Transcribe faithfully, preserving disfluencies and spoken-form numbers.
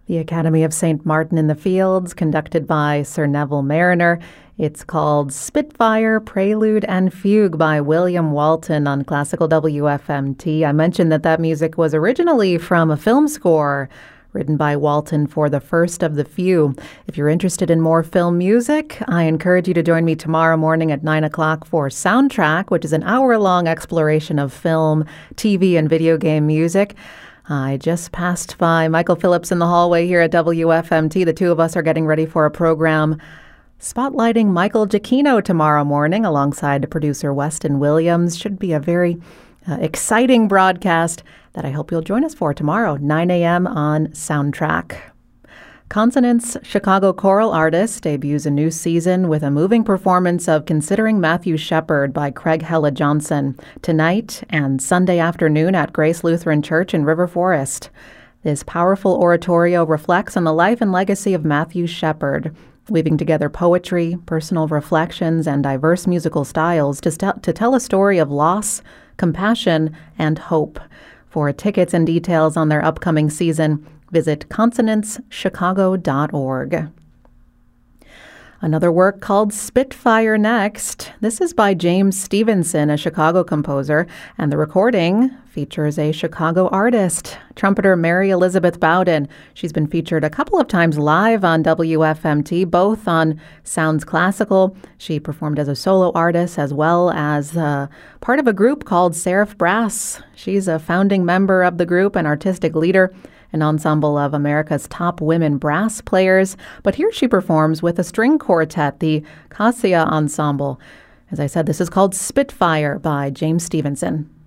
The Academy of Saint Martin in the Fields, conducted by Sir Neville Mariner. It's called Spitfire, Prelude and Fugue by William Walton on Classical W F M T. I mentioned that that music was originally from a film score written by Walton for The First of the Few. If you're interested in more film music, I encourage you to join me tomorrow morning at nine o'clock for Soundtrack, which is an hour-long exploration of film, T V, and video game music. I just passed by Michael Phillips in the hallway here at W F M T. The two of us are getting ready for a program spotlighting Michael Giacchino tomorrow morning alongside producer Weston Williams. Should be a very uh, exciting broadcast that I hope you'll join us for tomorrow, nine a.m. on Soundtrack. Consonance Chicago choral artist debuts a new season with a moving performance of Considering Matthew Shepard by Craig Hella Johnson tonight and Sunday afternoon at Grace Lutheran Church in River Forest. This powerful oratorio reflects on the life and legacy of Matthew Shepard, weaving together poetry, personal reflections, and diverse musical styles to, st- to tell a story of loss, compassion, and hope. For tickets and details on their upcoming season, visit consonance chicago dot org. Another work called Spitfire next. This is by James Stevenson, a Chicago composer, and the recording features a Chicago artist, trumpeter Mary Elizabeth Bowden. She's been featured a couple of times live on W F M T, both on Sounds Classical. She performed as a solo artist as well as uh, part of a group called Seraph Brass. She's a founding member of the group and artistic leader, an ensemble of America's top women brass players. But here she performs with a string quartet, the Cassia Ensemble. As I said, this is called Spitfire by James Stevenson.